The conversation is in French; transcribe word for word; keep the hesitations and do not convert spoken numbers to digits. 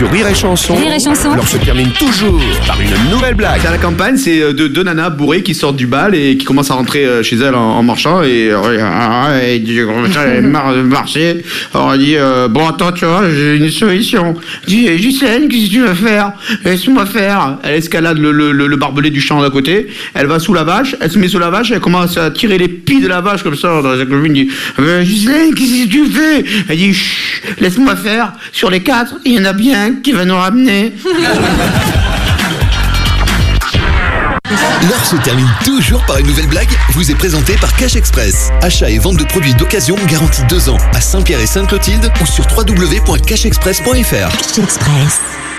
Sur Rire et Chanson, Rire et Chanson. l'heure se termine toujours par une nouvelle blague. C'est à la campagne, c'est deux, deux nanas bourrées qui sortent du bal et qui commencent à rentrer chez elles en, en marchant et euh, elle dit j'en ai marre de marcher. Alors elle dit euh, bon attends tu vois j'ai une solution. Elle dit Ghislaine qu'est-ce que tu veux faire? Laisse-moi faire. Elle escalade le, le, le, le barbelé du champ d'à côté. Elle va sous la vache, elle se met sous la vache, elle commence à tirer les pieds de la vache comme ça dans la copine dit euh, Ghislaine qu'est-ce que tu fais? Elle dit chut laisse-moi faire. Sur les quatre il y en a bien qui va nous ramener. L'heure se termine toujours par une nouvelle blague, vous est présentée par Cash Express. Achat et vente de produits d'occasion garantis deux ans à Saint-Pierre et Sainte-Clotilde ou sur w w w point cash express point f r. Cash Express.